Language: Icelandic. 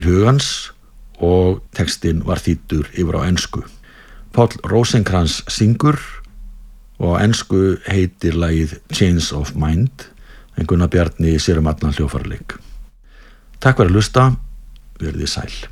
hugans og textinn var þýddur yfir á ensku. Páll Rósinkrans syngur og á ensku heitir lagið Chains of Mind en Gunnar Bjarni sér allan hljóðfæraleik. Takk fyrir að hlusta, verið þið sæl.